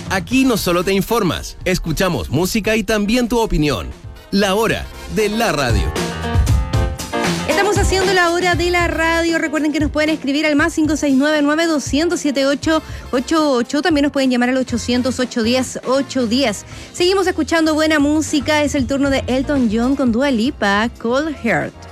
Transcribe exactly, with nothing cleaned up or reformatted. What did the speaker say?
Aquí no solo te informas, escuchamos música y también tu opinión. La hora de la radio. Estamos haciendo la hora de la radio. Recuerden que nos pueden escribir al más cinco seis nueve, nueve dos cero cero, siete ocho ocho ocho. También nos pueden llamar al ochocientos, ochocientos diez, ochocientos diez. Seguimos escuchando buena música. Es el turno de Elton John con Dua Lipa, Cold Heart.